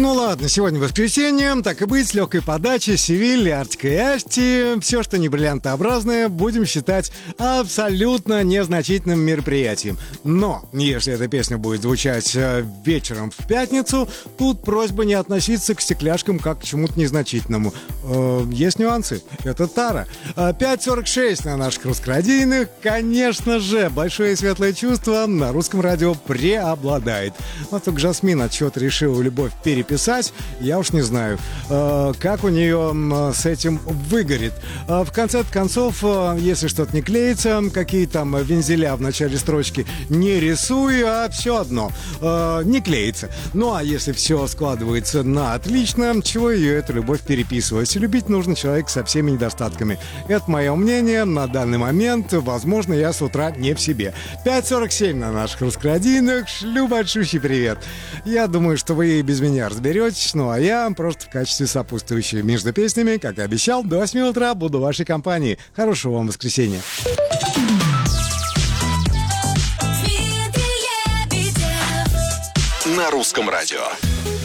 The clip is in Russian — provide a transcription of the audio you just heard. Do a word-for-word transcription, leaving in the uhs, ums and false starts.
Ну ладно, сегодня воскресенье, так и быть, с легкой подачи, Севиль, Артика и Асти, все, что не бриллиантообразное, будем считать абсолютно незначительным мероприятием. Но, если эта песня будет звучать вечером в пятницу, тут просьба не относиться к стекляшкам как к чему-то незначительному. Э, есть нюансы. Это Тара. пять сорок шесть на наших русскорадийных. Конечно же, большое и светлое чувство на русском радио преобладает. Вот только Жасмин от чего-то решила любовь переписать. Я уж не знаю, э, как у нее э, с этим выгорит. Э, в конце концов, э, если что-то не клеится, какие там вензеля в начале строчки не рисуй, а все одно э, не клеится. Ну а если все складывается на отлично, чего ее эту любовь переписывать? Любить нужно человека со всеми недостатками. Это мое мнение на данный момент. Возможно, я с утра не в себе. пять сорок семь на наших русскорадийных. Шлю большущий привет. Я думаю, что вы и без меня разберетесь. Ну а я просто в качестве сопутствующей между песнями, как и обещал, до восьми утра буду в вашей компании. Хорошего вам воскресенья. На русском радио.